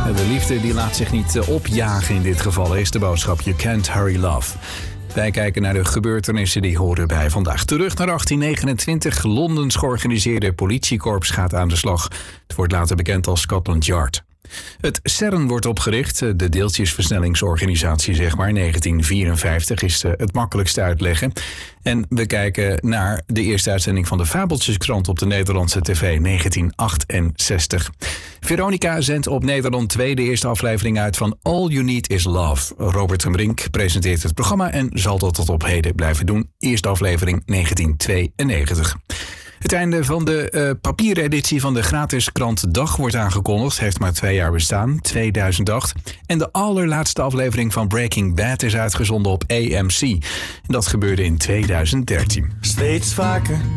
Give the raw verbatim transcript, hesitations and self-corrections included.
De liefde die laat zich niet opjagen in dit geval, is de boodschap You Can't Hurry Love. Wij kijken naar de gebeurtenissen die horen bij vandaag. Terug naar achttien negenentwintig. Londens georganiseerde politiekorps gaat aan de slag. Het wordt later bekend als Scotland Yard. Het CERN wordt opgericht, de deeltjesversnellingsorganisatie, zeg maar. negentien vierenvijftig is het makkelijkste uitleggen. En we kijken naar de eerste uitzending van de Fabeltjeskrant op de Nederlandse tv, negentien achtenzestig. Veronica zendt op Nederland twee de eerste aflevering uit van All You Need Is Love. Robert ten Brink presenteert het programma en zal dat tot op heden blijven doen. Eerste aflevering negentien tweeënnegentig. Het einde van de uh, papieren editie van de gratis krant Dag wordt aangekondigd. Heeft maar twee jaar bestaan, tweeduizend acht. En de allerlaatste aflevering van Breaking Bad is uitgezonden op A M C. En dat gebeurde in tweeduizend dertien. Steeds vaker